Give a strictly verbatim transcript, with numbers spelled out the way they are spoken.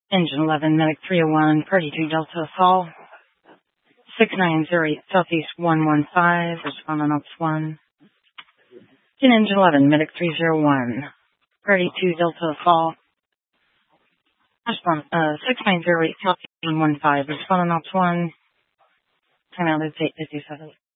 Engine eleven, Medic three oh one, Party two Delta Fall, six nine zero eight Southeast one one five, respond on Ops one. In Engine eleven, Medic three oh one, Party two Delta Fall, respond, uh, six nine zero eight Southeast one one five, respond on Ops one, ten out of eight fifty-seven.